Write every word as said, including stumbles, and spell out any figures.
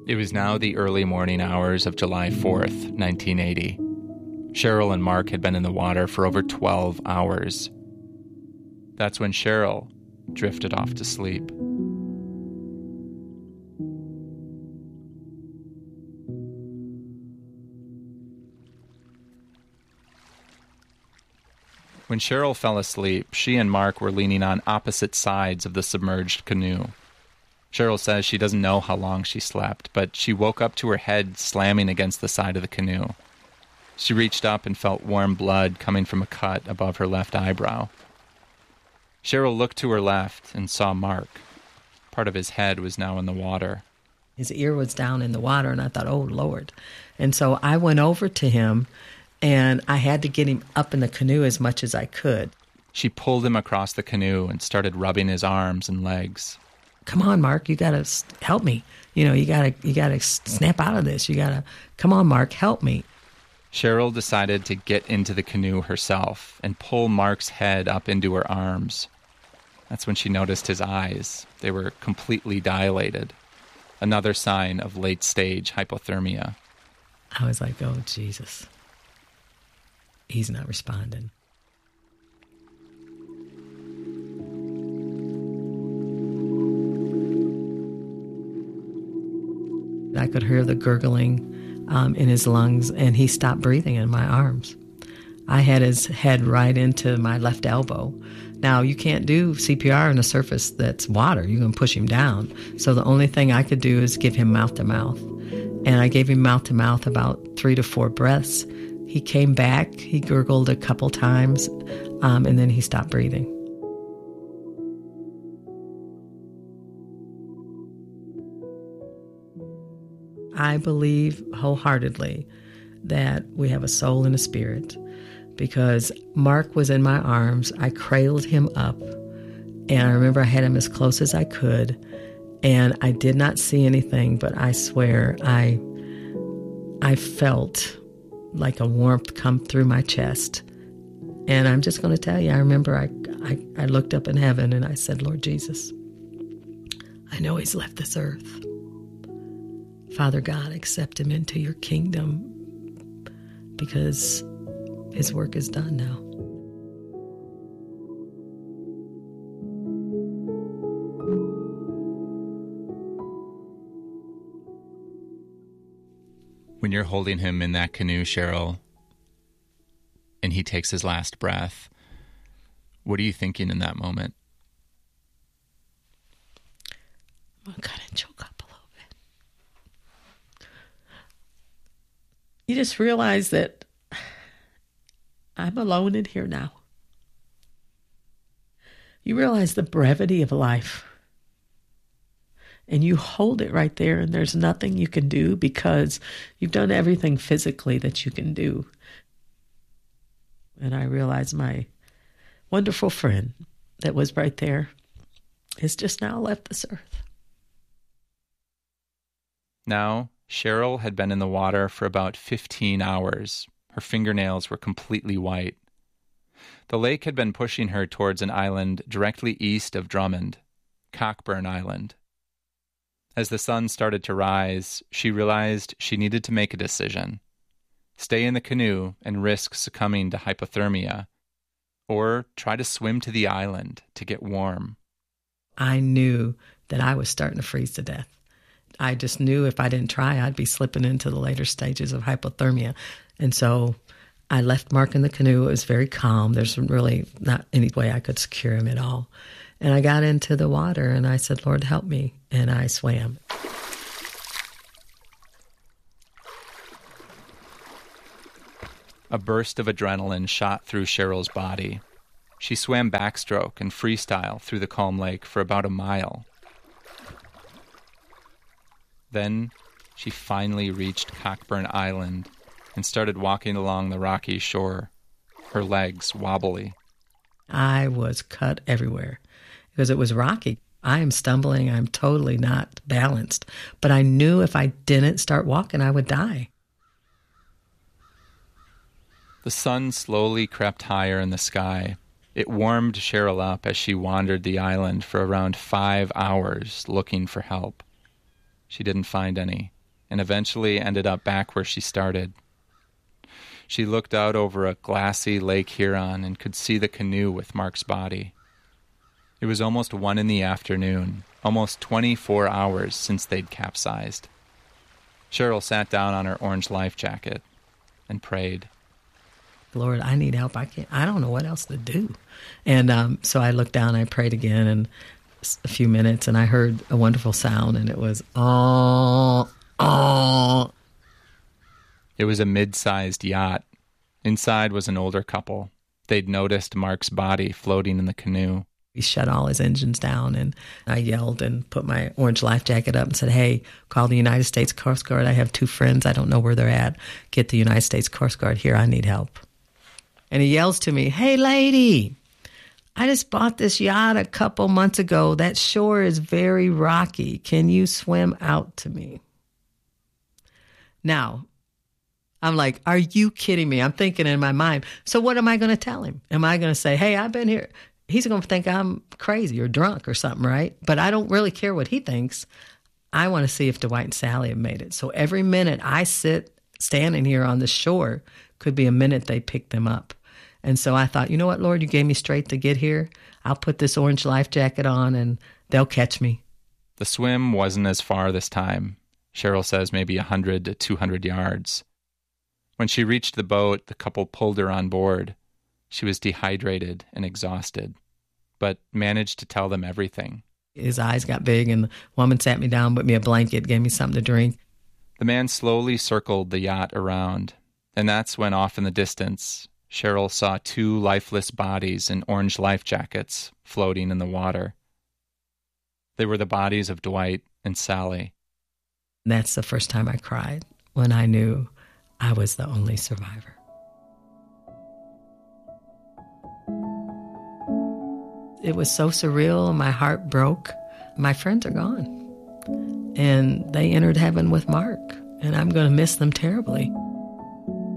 It was now the early morning hours of July fourth, nineteen eighty. Cheryl and Mark had been in the water for over twelve hours. That's when Cheryl drifted off to sleep. When Cheryl fell asleep, she and Mark were leaning on opposite sides of the submerged canoe. Cheryl says she doesn't know how long she slept, but she woke up to her head slamming against the side of the canoe. She reached up and felt warm blood coming from a cut above her left eyebrow. Cheryl looked to her left and saw Mark. Part of his head was now in the water. His ear was down in the water, and I thought, oh, Lord. And so I went over to him, and I had to get him up in the canoe as much as I could. She pulled him across the canoe and started rubbing his arms and legs. Come on, Mark, you got to help me. You know, you got to you got to snap out of this. You got to, come on, Mark, help me. Cheryl decided to get into the canoe herself and pull Mark's head up into her arms. That's when she noticed his eyes. They were completely dilated. Another sign of late-stage hypothermia. I was like, oh, Jesus. He's not responding. I could hear the gurgling um, in his lungs, and he stopped breathing in my arms. I had his head right into my left elbow. Now, you can't do C P R on a surface that's water. You can push him down. So the only thing I could do is give him mouth-to-mouth. And I gave him mouth-to-mouth about three to four breaths. He came back. He gurgled a couple times, um, and then he stopped breathing. I believe wholeheartedly that we have a soul and a spirit, because Mark was in my arms. I cradled him up, and I remember I had him as close as I could, and I did not see anything, but I swear I I felt like a warmth come through my chest. And I'm just going to tell you, I remember I, I, I looked up in heaven and I said, Lord Jesus, I know he's left this earth. Father God, accept him into your kingdom, because his work is done now. When you're holding him in that canoe, Cheryl, and he takes his last breath, what are you thinking in that moment? I'm going to kind of choke up a little bit. You just realize that I'm alone in here now. You realize the brevity of life. And you hold it right there, and there's nothing you can do because you've done everything physically that you can do. And I realized my wonderful friend that was right there has just now left this earth. Now, Cheryl had been in the water for about fifteen hours. Her fingernails were completely white. The lake had been pushing her towards an island directly east of Drummond, Cockburn Island. As the sun started to rise, she realized she needed to make a decision. Stay in the canoe and risk succumbing to hypothermia, or try to swim to the island to get warm. I knew that I was starting to freeze to death. I just knew if I didn't try, I'd be slipping into the later stages of hypothermia. And so I left Mark in the canoe. It was very calm. There's really not any way I could secure him at all. And I got into the water and I said, Lord, help me. And I swam. A burst of adrenaline shot through Cheryl's body. She swam backstroke and freestyle through the calm lake for about a mile. Then she finally reached Cockburn Island and started walking along the rocky shore, her legs wobbly. I was cut everywhere because it was rocky. I am stumbling. I'm totally not balanced. But I knew if I didn't start walking, I would die. The sun slowly crept higher in the sky. It warmed Cheryl up as she wandered the island for around five hours looking for help. She didn't find any. and eventually ended up back where she started. She looked out over a glassy Lake Huron and could see the canoe with Mark's body. It was almost one in the afternoon, almost twenty-four hours since they'd capsized. Cheryl sat down on her orange life jacket and prayed. Lord, I need help. I can't, I don't know what else to do. And um, so I looked down, I prayed again, and a few minutes, and I heard a wonderful sound, and it was, oh, oh. It was a mid-sized yacht. Inside was an older couple. They'd noticed Mark's body floating in the canoe. He shut all his engines down, and I yelled and put my orange life jacket up and said, hey, call the United States Coast Guard. I have two friends. I don't know where they're at. Get the United States Coast Guard here. I need help. And he yells to me, hey, lady, I just bought this yacht a couple months ago. That shore is very rocky. Can you swim out to me? Now, I'm like, are you kidding me? I'm thinking in my mind, so what am I going to tell him? Am I going to say, hey, I've been here? He's going to think I'm crazy or drunk or something, right? But I don't really care what he thinks. I want to see if Dwight and Sally have made it. So every minute I sit standing here on the shore could be a minute they pick them up. And so I thought, you know what, Lord, you gave me strength to get here. I'll put this orange life jacket on and they'll catch me. The swim wasn't as far this time. Cheryl says maybe one hundred to two hundred yards. When she reached the boat, the couple pulled her on board. She was dehydrated and exhausted, but managed to tell them everything. His eyes got big, and the woman sat me down, put me a blanket, gave me something to drink. The man slowly circled the yacht around, and that's when off in the distance, Cheryl saw two lifeless bodies in orange life jackets floating in the water. They were the bodies of Dwight and Sally. That's the first time I cried, when I knew I was the only survivor. It was so surreal. My heart broke. My friends are gone. And they entered heaven with Mark. And I'm going to miss them terribly.